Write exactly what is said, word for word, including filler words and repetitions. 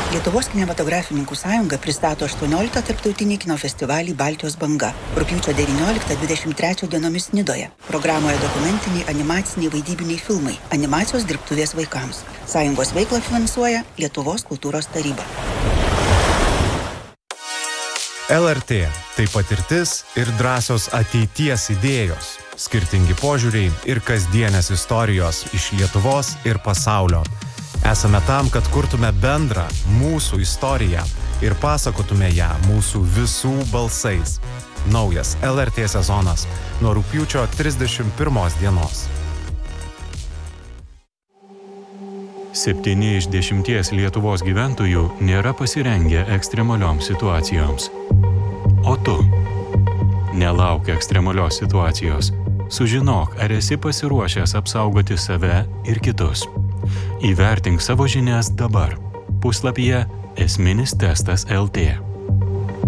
Lietuvos kinematografininkų sąjunga pristato aštuonioliktą tarptautinį kino festivalį Baltijos banga rugpjūčio devynioliktą dvidešimt trečią dienomis Nidoje. Programoje dokumentiniai, animaciniai, vaidybiniai filmai, animacijos dirbtuvės vaikams. Sąjungos veiklą finansuoja Lietuvos kultūros taryba. L R T – tai patirtis ir drąsios ateities idėjos, skirtingi požiūriai ir kasdienės istorijos iš Lietuvos ir pasaulio. Esame tam, kad kurtume bendrą mūsų istoriją ir pasakotume ją mūsų visų balsais. Naujas L R T sezonas nuo rugpjūčio trisdešimt pirmos dienos. Septyni iš dešimties Lietuvos gyventojų nėra pasirengę ekstremalioms situacijoms. O tu? Nelauk ekstremalios situacijos. Sužinok, ar esi pasiruošęs apsaugoti save ir kitus. Įvertink savo žinias dabar. Puslapyje esminis testas L T.